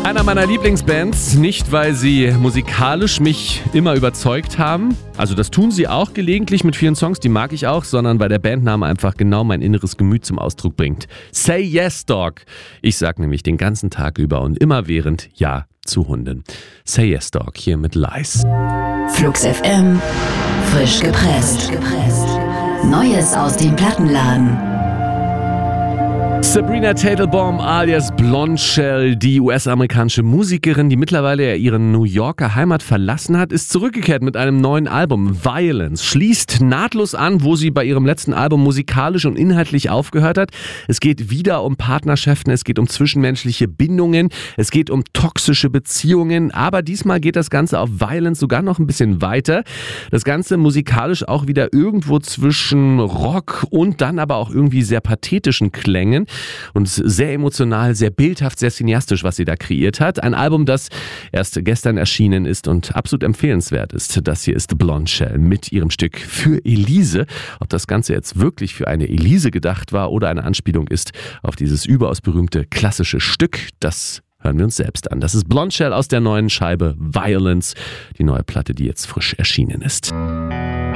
Einer meiner Lieblingsbands, nicht weil sie musikalisch mich immer überzeugt haben, also das tun sie auch gelegentlich mit vielen Songs, die mag ich auch, sondern weil der Bandname einfach genau mein inneres Gemüt zum Ausdruck bringt. Say Yes Dog. Ich sag nämlich den ganzen Tag über und immerwährend Ja zu Hunden. Say Yes Dog hier mit Lies. Flux FM, frisch gepresst. Neues aus dem Plattenladen. Sabrina Teitelbaum alias Blondshell, die US-amerikanische Musikerin, die mittlerweile ihre New Yorker Heimat verlassen hat, ist zurückgekehrt mit einem neuen Album. Violence schließt nahtlos an, wo sie bei ihrem letzten Album musikalisch und inhaltlich aufgehört hat. Es geht wieder um Partnerschaften, es geht um zwischenmenschliche Bindungen, es geht um toxische Beziehungen, aber diesmal geht das Ganze auf Violence sogar noch ein bisschen weiter. Das Ganze musikalisch auch wieder irgendwo zwischen Rock und dann aber auch irgendwie sehr pathetischen Klängen. Und sehr emotional, sehr bildhaft, sehr cineastisch, was sie da kreiert hat. Ein Album, das erst gestern erschienen ist und absolut empfehlenswert ist. Das hier ist Blondshell mit ihrem Stück Für Elise. Ob das Ganze jetzt wirklich für eine Elise gedacht war oder eine Anspielung ist auf dieses überaus berühmte klassische Stück, das hören wir uns selbst an. Das ist Blondshell aus der neuen Scheibe Violence, die neue Platte, die jetzt frisch erschienen ist.